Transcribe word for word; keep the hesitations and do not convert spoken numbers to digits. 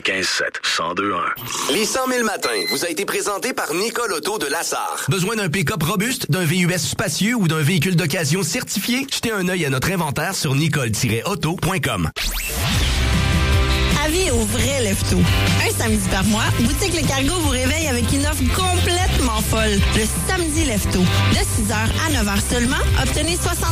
quatre-vingt-quinze sept, cent deux un. Les cent mille matins vous a été présenté par Nicole Auto de Lassar. Besoin d'un pick-up robuste, d'un V U S spacieux ou d'un véhicule d'occasion certifié? Jetez un œil à notre inventaire sur nicole tiret auto point com. Avis aux vrais leftos. Un samedi par mois, Boutique Le Cargo vous réveille avec une offre complètement folle. Le samedi lefto. De six heures à neuf heures seulement, obtenez soixante